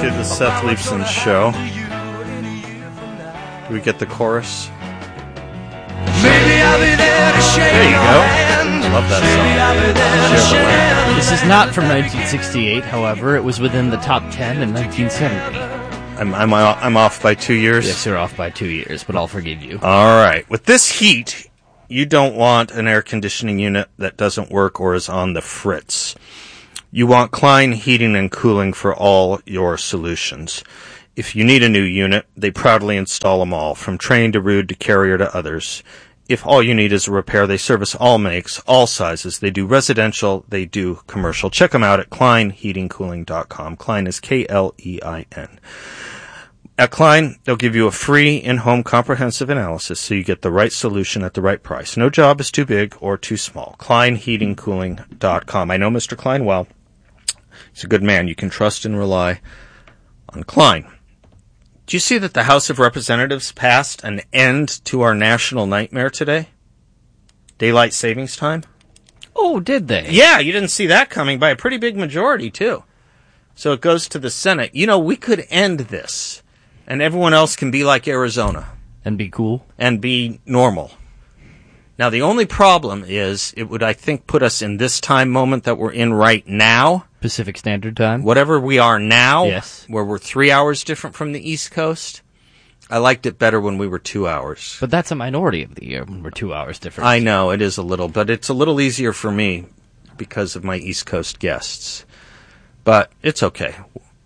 to the Seth Leifson Show. Do we get the chorus? There you go. I love that song. This is not from 1968, however. It was within the top 10 in 1970. I'm off by 2 years? Yes, you're off by 2 years, but I'll forgive you. All right. With this heat, you don't want an air conditioning unit that doesn't work or is on the fritz. You want Klein Heating and Cooling for all your solutions. If you need a new unit, they proudly install them all, from Trane to Ruud to Carrier to others. If all you need is a repair, they service all makes, all sizes. They do residential, they do commercial. Check them out at KleinHeatingCooling.com. Klein is Klein. At Klein, they'll give you a free in-home comprehensive analysis so you get the right solution at the right price. No job is too big or too small. KleinHeatingCooling.com. I know Mr. Klein well. He's a good man. You can trust and rely on Klein. Do you see that the House of Representatives passed an end to our national nightmare today? Daylight savings time? Oh, did they? Yeah, you didn't see that coming by a pretty big majority, too. So it goes to the Senate. You know, we could end this, and everyone else can be like Arizona. And be cool. And be normal. Now, the only problem is it would, I think, put us in this time moment that we're in right now. Pacific Standard Time. Whatever we are now, yes, where we're 3 hours different from the East Coast. I liked it better when we were 2 hours. But that's a minority of the year when we're 2 hours different. I know, it is a little, but it's a little easier for me because of my East Coast guests. But it's okay.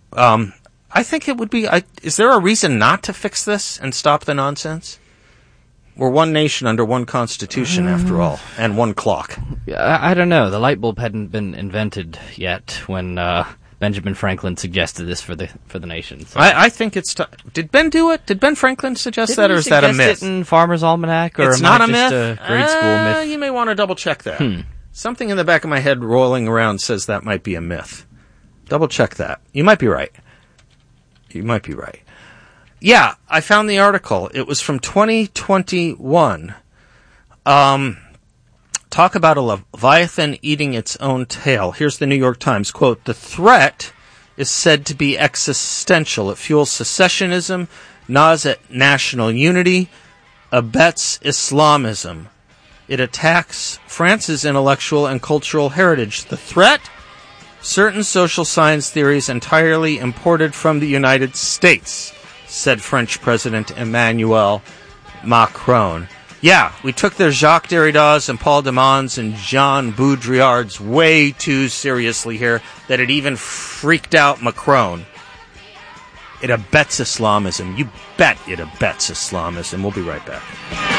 I think it would be... is there a reason not to fix this and stop the nonsense? We're one nation under one constitution, after all, and one clock. I don't know. The light bulb hadn't been invented yet when Benjamin Franklin suggested this for the nation. So. I think it's... Did Ben do it? Did Ben Franklin suggest that, or is that a myth? It in Farmer's Almanac, or it's not a myth? A grade school myth? You may want to double-check that. Something in the back of my head rolling around says that might be a myth. Double-check that. You might be right. You might be right. Yeah, I found the article. It was from 2021. Talk about a Leviathan eating its own tail. Here's the New York Times. Quote, "The threat is said to be existential. It fuels secessionism, gnaws at national unity, abets Islamism. It attacks France's intellectual and cultural heritage. The threat? Certain social science theories entirely imported from the United States," said French President Emmanuel Macron. Yeah, we took their Jacques Derrida's and Paul Demon's and Jean Baudrillard's way too seriously here that it even freaked out Macron. It abets Islamism. You bet it abets Islamism. We'll be right back.